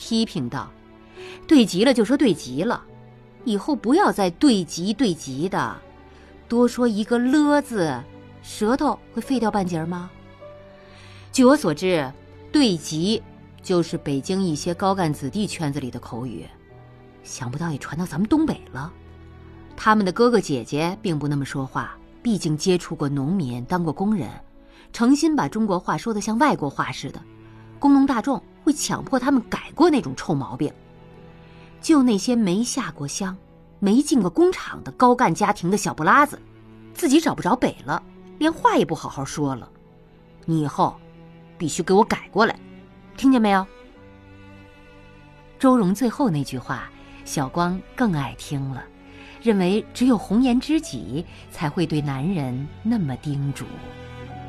批评道：“对极了就说对极了，以后不要再对极对极的，多说一个了字，舌头会废掉半截吗？”据我所知，对极就是北京一些高干子弟圈子里的口语，想不到也传到咱们东北了。他们的哥哥姐姐并不那么说话，毕竟接触过农民，当过工人，诚心把中国话说得像外国话似的，工农大众会强迫他们改过那种臭毛病。就那些没下过乡、没进过工厂的高干家庭的小不拉子，自己找不着北了，连话也不好好说了。你以后必须给我改过来，听见没有？周荣最后那句话，小光更爱听了，认为只有红颜知己才会对男人那么叮嘱。